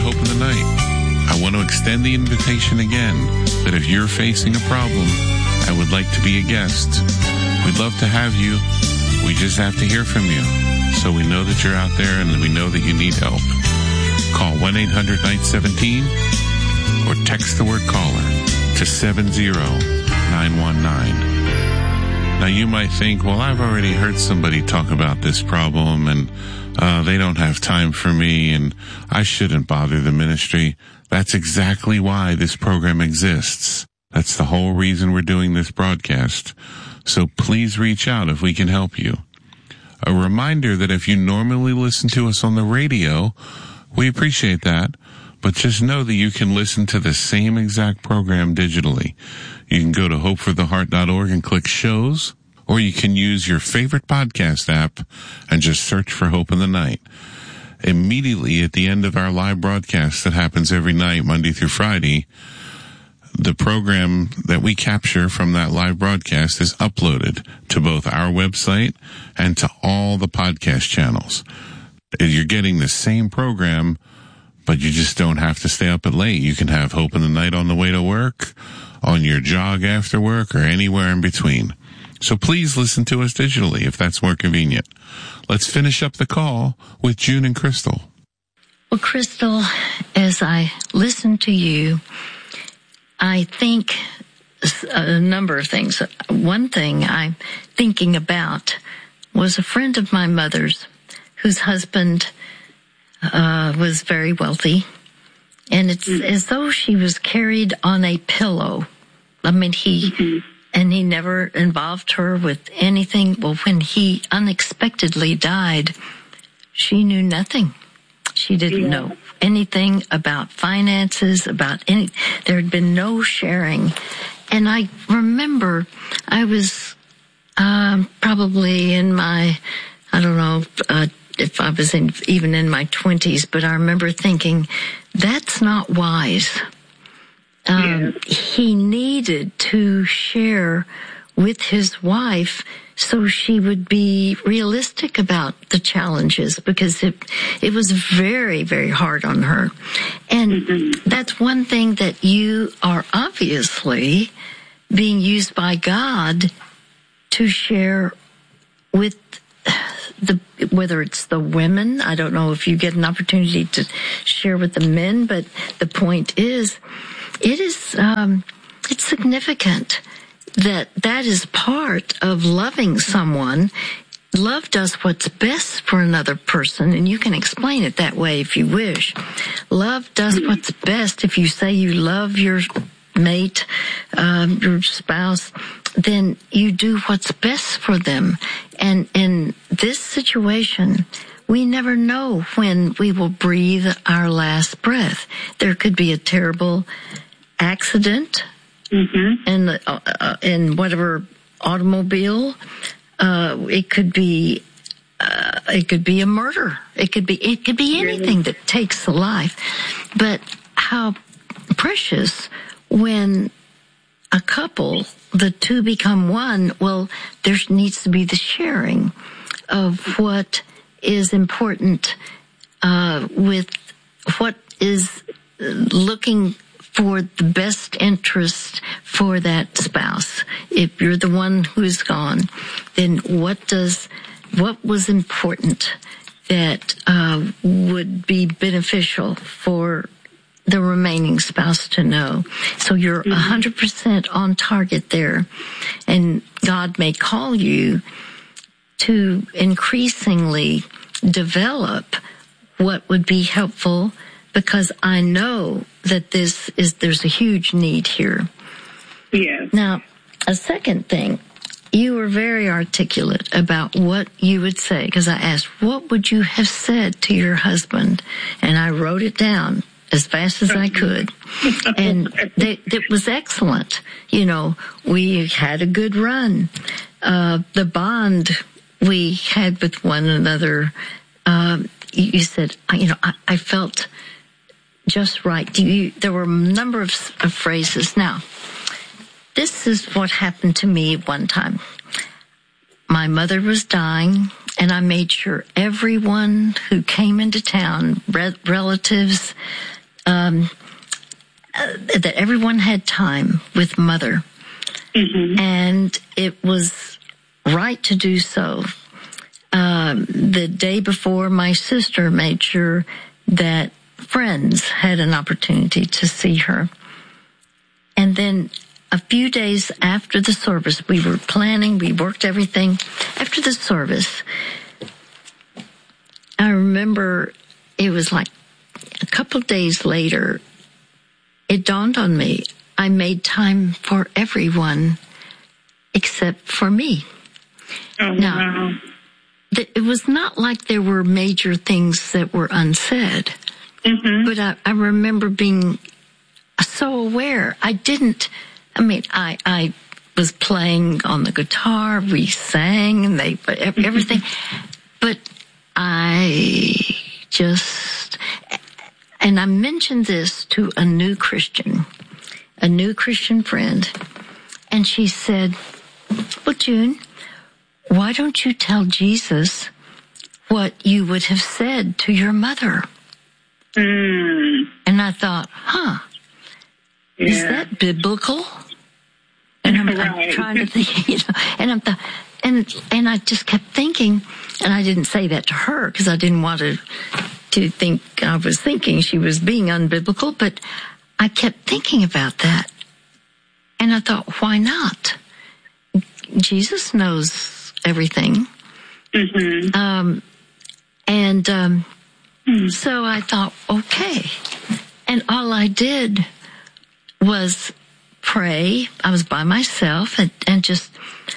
Hope in the Night. I want to extend the invitation again that if you're facing a problem, I would like to be a guest. We'd love to have you. We just have to hear from you, so we know that you're out there and we know that you need help. Call 1-800-917 or text the word caller to 70919. Now you might think, well, I've already heard somebody talk about this problem and they don't have time for me and I shouldn't bother the ministry. That's exactly why this program exists. That's the whole reason we're doing this broadcast. So please reach out if we can help you. A reminder that if you normally listen to us on the radio, we appreciate that, but just know that you can listen to the same exact program digitally. You can go to hopefortheheart.org and click shows, or you can use your favorite podcast app and just search for Hope in the Night. Immediately at the end of our live broadcast that happens every night, Monday through Friday, the program that we capture from that live broadcast is uploaded to both our website and to all the podcast channels. You're getting the same program, but you just don't have to stay up at late. You can have Hope in the Night on the way to work, on your jog after work, or anywhere in between. So please listen to us digitally if that's more convenient. Let's finish up the call with June and Crystal. Well, Crystal, as I listen to you, I think a number of things. One thing I'm thinking about was a friend of my mother's whose husband was very wealthy, and it's as though she was carried on a pillow. I mean, he never involved her with anything. Well, when he unexpectedly died, she knew nothing. She didn't know anything about finances, about any. There had been no sharing. And I remember I was probably in my, I don't know if I was even in my 20s, but I remember thinking, that's not wise. He needed to share with his wife so she would be realistic about the challenges, because it was very, very hard on her. And that's one thing that you are obviously being used by God to share with whether it's the women. I don't know if you get an opportunity to share with the men, but the point is, it's significant that is part of loving someone. Love does what's best for another person, and you can explain it that way if you wish. Love does what's best. If you say you love your mate, your spouse, then you do what's best for them. And in this situation, we never know when we will breathe our last breath. There could be a terrible accident in whatever automobile. It could be a murder. It could be anything that takes a life. But how precious when a couple, the two become one. Well, there needs to be the sharing of what is important with what is looking for the best interest for that spouse. If you're the one who's gone, then what was important that would be beneficial for the remaining spouse to know? So you're 100% on target there, and God may call you to increasingly develop what would be helpful, because I know that there's a huge need here. Yes. Now, a second thing, you were very articulate about what you would say, because I asked, what would you have said to your husband? And I wrote it down as fast as I could. And it was excellent. You know, we had a good run. The bond we had with one another, you said, I felt just right. There were a number of phrases. Now, this is what happened to me one time. My mother was dying, And I made sure everyone who came into town, relatives, that everyone had time with Mother. Mm-hmm. And it was right to do so. The day before, my sister made sure that friends had an opportunity to see her. And then a few days after the service, we were planning, we worked everything. After the service, I remember it was like a couple of days later, it dawned on me, I made time for everyone except for me. Oh, now, wow. It was not like there were major things that were unsaid, mm-hmm. but I remember being so aware. I was playing on the guitar, we sang, and everything, but and I mentioned this to a new Christian friend, and she said, well, June, why don't you tell Jesus what you would have said to your mother? And I thought, is that biblical? And I'm trying to think, and and I just kept thinking, and I didn't say that to her because I didn't want to think I was thinking she was being unbiblical, but I kept thinking about that. And I thought, why not? Jesus knows everything. Mm-hmm. So I thought, okay. And all I did was pray. I was by myself and just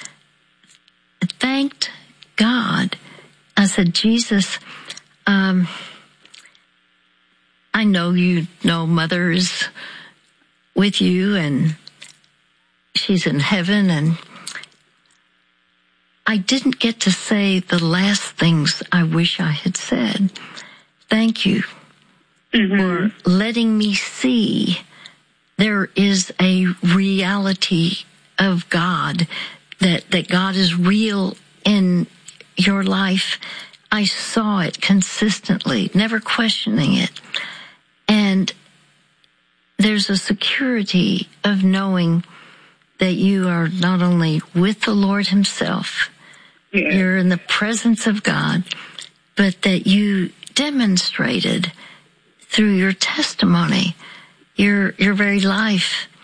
thanked God. I said, Jesus, I know you know Mother is with you and she's in heaven, and I didn't get to say the last things I wish I had said. Thank you for letting me see there is a reality of God, that God is real in your life. I saw it consistently, never questioning it. And there's a security of knowing that you are not only with the Lord himself, you're in the presence of God, but that you demonstrated through your testimony, your very life,